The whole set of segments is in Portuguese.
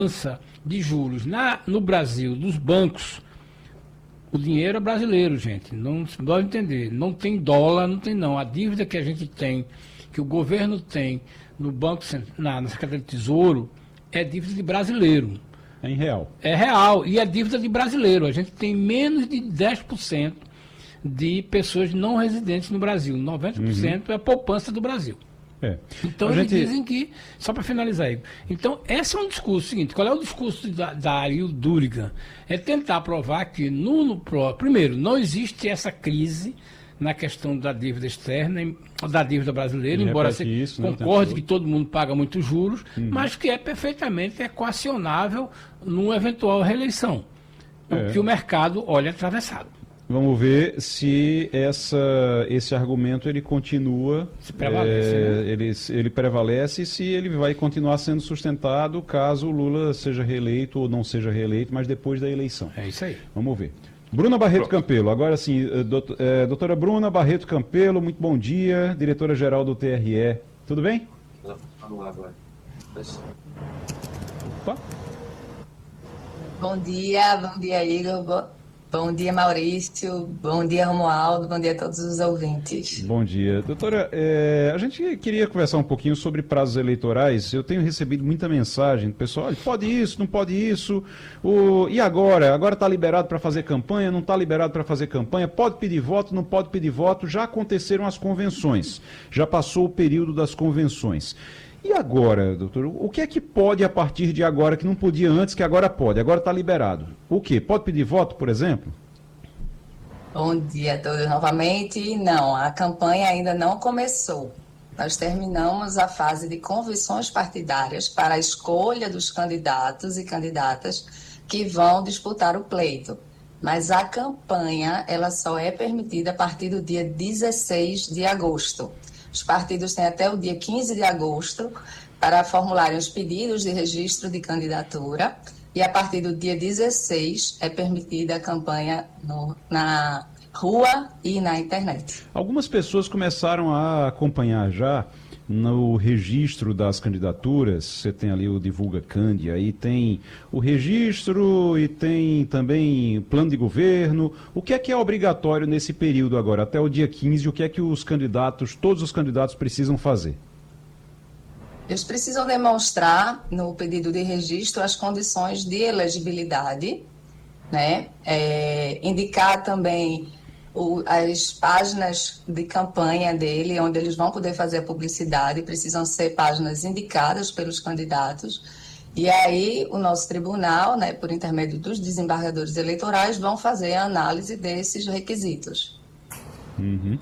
de juros no Brasil, dos bancos, o dinheiro é brasileiro, gente. Não se deve entender. Não tem dólar, não tem não. A dívida que a gente tem, que o governo tem no Banco na Secretaria de Tesouro, é dívida de brasileiro. É em real. É real. E é dívida de brasileiro. A gente tem menos de 10% de pessoas não residentes no Brasil. 90% é a poupança do Brasil. Então eles dizem que, só para finalizar aí, então esse é um discurso seguinte, qual é o discurso da Ariel Durigan? É tentar provar que, primeiro, não existe essa crise na questão da dívida externa, da dívida brasileira, embora você concorde que todo mundo paga muitos juros, mas que é perfeitamente equacionável numa eventual reeleição, o que o mercado olha atravessado. Vamos ver se esse argumento ele continua, se prevalece, né? ele prevalece, se ele vai continuar sendo sustentado caso o Lula seja reeleito ou não seja reeleito, mas depois da eleição. É isso aí. Vamos ver. Bruna Barreto Campelo, agora sim, doutora Bruna Barreto Campelo, muito bom dia, diretora-geral do TRE, tudo bem? Vamos lá agora. Opa. Bom dia Igor, bom dia Maurício, bom dia Romualdo, bom dia a todos os ouvintes. Bom dia. Doutora, a gente queria conversar um pouquinho sobre prazos eleitorais. Eu tenho recebido muita mensagem do pessoal, olha, pode isso, não pode isso, e agora? Agora está liberado para fazer campanha, não está liberado para fazer campanha, pode pedir voto, não pode pedir voto, já aconteceram as convenções, já passou o período das convenções. E agora, doutor, o que é que pode a partir de agora, que não podia antes, que agora pode? Agora está liberado. O quê? Pode pedir voto, por exemplo? Bom dia a todos novamente. Não, a campanha ainda não começou. Nós terminamos a fase de convenções partidárias para a escolha dos candidatos e candidatas que vão disputar o pleito. Mas a campanha, ela só é permitida a partir do dia 16 de agosto. Os partidos têm até o dia 15 de agosto para formularem os pedidos de registro de candidatura e a partir do dia 16 é permitida a campanha na rua e na internet. Algumas pessoas começaram a acompanhar já no registro das candidaturas. Você tem ali o Divulga Candi, aí tem o registro e tem também plano de governo. O que é obrigatório nesse período agora, até o dia 15, o que é que todos os candidatos precisam fazer? Eles precisam demonstrar no pedido de registro as condições de elegibilidade, né? Indicar também as páginas de campanha dele, onde eles vão poder fazer a publicidade, precisam ser páginas indicadas pelos candidatos. E aí o nosso tribunal, né, por intermédio dos desembargadores eleitorais, vão fazer a análise desses requisitos. Uhum.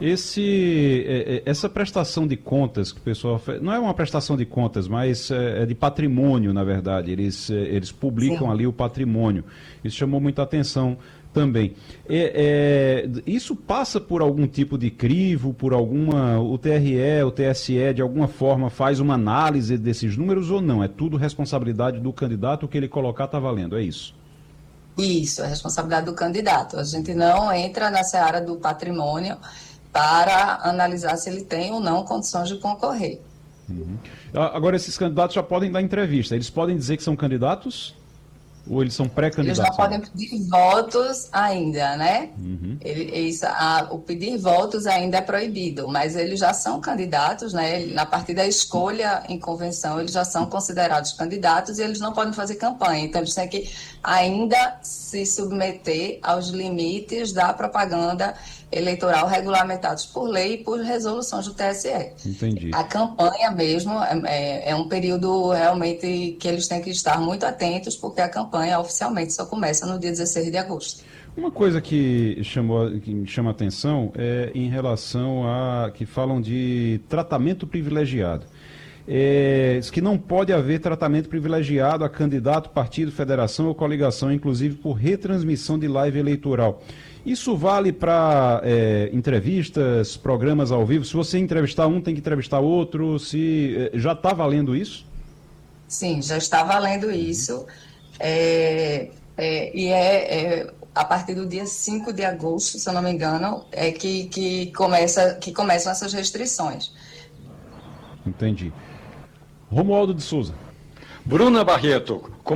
Essa prestação de contas que o pessoal faz, não é uma prestação de contas, mas é de patrimônio, na verdade. Eles publicam ali o patrimônio. Isso chamou muita atenção também. Isso passa por algum tipo de crivo, o TRE, o TSE, de alguma forma faz uma análise desses números ou não? É tudo responsabilidade do candidato, o que ele colocar está valendo, é isso? Isso, é responsabilidade do candidato. A gente não entra na seara do patrimônio para analisar se ele tem ou não condições de concorrer. Uhum. Agora, esses candidatos já podem dar entrevista. Eles podem dizer que são candidatos? Ou eles são pré-candidatos? Eles não podem pedir votos ainda, né? Uhum. O pedir votos ainda é proibido, mas eles já são candidatos, né? Na partir da escolha em convenção, eles já são considerados candidatos e eles não podem fazer campanha. Então, eles têm que ainda se submeter aos limites da propaganda eleitoral regulamentados por lei e por resoluções do TSE. Entendi. A campanha mesmo é um período realmente que eles têm que estar muito atentos, porque a campanha oficialmente só começa no dia 16 de agosto. Uma coisa que me chama a atenção é em relação a que falam de tratamento privilegiado. Diz que não pode haver tratamento privilegiado a candidato, partido, federação ou coligação, inclusive por retransmissão de live eleitoral. Isso vale para entrevistas, programas ao vivo? Se você entrevistar um, tem que entrevistar outro? Já está valendo isso? Sim, já está valendo isso. A partir do dia 5 de agosto, se eu não me engano, que começam essas restrições. Entendi. Romualdo de Souza. Bruna Barreto,